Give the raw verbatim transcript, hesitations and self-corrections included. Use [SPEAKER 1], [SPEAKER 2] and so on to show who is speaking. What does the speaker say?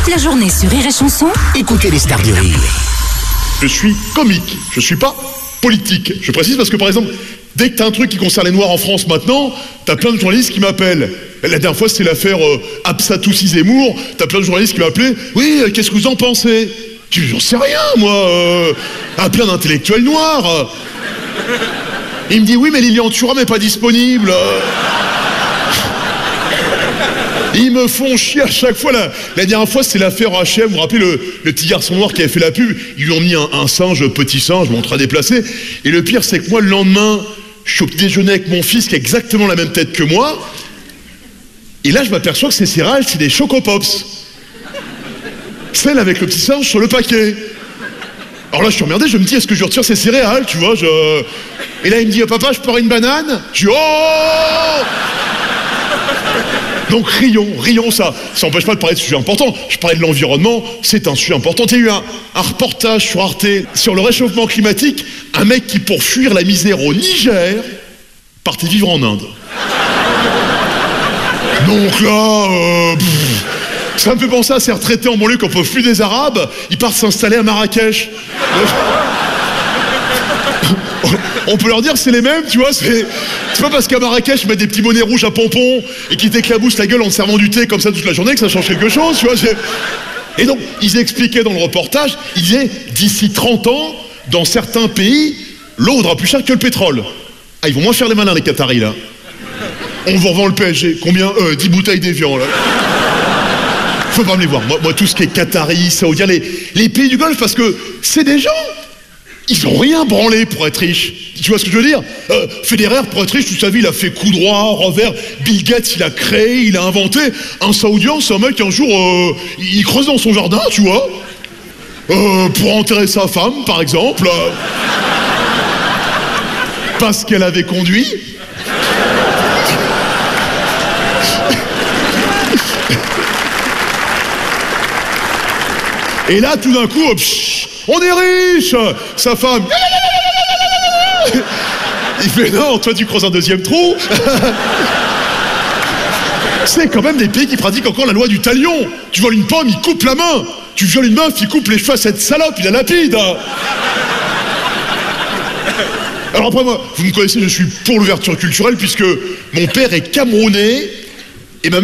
[SPEAKER 1] la journée sur Rire et Chanson,
[SPEAKER 2] Écoutez les stars du rire.
[SPEAKER 3] Je suis comique, je suis pas politique. Je précise parce que par exemple, dès que t'as un truc qui concerne les Noirs en France maintenant, t'as plein de journalistes qui m'appellent. La dernière fois c'était l'affaire euh, Absatoussi Zemmour, t'as plein de journalistes qui m'appelaient. Oui, euh, qu'est-ce que vous en pensez? Je dis, j'en sais rien moi, euh, à plein d'intellectuels noirs. Il me dit oui mais Lilian Thuram n'est pas disponible. Ils me font chier à chaque fois. La, la dernière fois, c'est l'affaire H M. Vous vous rappelez le, le petit garçon noir qui avait fait la pub? Ils lui ont mis un, un singe, petit singe, bon, très déplacé. Et le pire, c'est que moi, le lendemain, je suis au petit déjeuner avec mon fils qui a exactement la même tête que moi. Et là, je m'aperçois que ces céréales, c'est des Choco Pops. Celle avec le petit singe sur le paquet. Alors là, je suis emmerdé, je me dis, est-ce que je retire ces céréales, tu vois je... Et là, il me dit, papa, je peux avoir une banane? Je dis, oh! Donc rions, rions, ça ça n'empêche pas de parler de sujets importants. Je parlais de l'environnement, c'est un sujet important. Il y a eu un, un reportage sur Arte sur le réchauffement climatique, un mec qui, pour fuir la misère au Niger, partait vivre en Inde. Donc là, euh, pff, ça me fait penser à ces retraités en banlieue qui n'en peuvent plus des Arabes, ils partent s'installer à Marrakech. On peut leur dire c'est les mêmes, tu vois, c'est... C'est pas parce qu'à Marrakech, ils mettent des petits bonnets rouges à pompons et qu'ils t'éclaboussent la gueule en te servant du thé comme ça toute la journée que ça change quelque chose, tu vois. Et donc, ils expliquaient dans le reportage, ils disaient, d'ici trente ans, dans certains pays, l'eau vaudra plus cher que le pétrole. Ah, ils vont moins faire les malins, les Qataris, là. On vous revend le P S G. Combien? Euh, dix bouteilles d'Evian, là. Faut pas me les voir. Moi, moi tout ce qui est Qatari, Saoudien, les, les pays du Golfe, parce que c'est des gens... Ils ont rien branlé pour être riches. Tu vois ce que je veux dire? euh, Federer, pour être riche, toute sa vie, il a fait coup droit, revers. Bill Gates, il a créé, il a inventé. Un Saoudien, c'est un mec, un jour, euh, il creuse dans son jardin, tu vois. Euh, pour enterrer sa femme, par exemple. Euh, parce qu'elle avait conduit. Et là, tout d'un coup, psh, on est riche. Sa femme, il fait non, toi tu creuses un deuxième trou. C'est quand même des pays qui pratiquent encore la loi du talion. Tu voles une pomme, il coupe la main. Tu violes une meuf, il coupe les cheveux à cette salope, il la lapide. Alors après moi, vous me connaissez, je suis pour l'ouverture culturelle puisque mon père est camerounais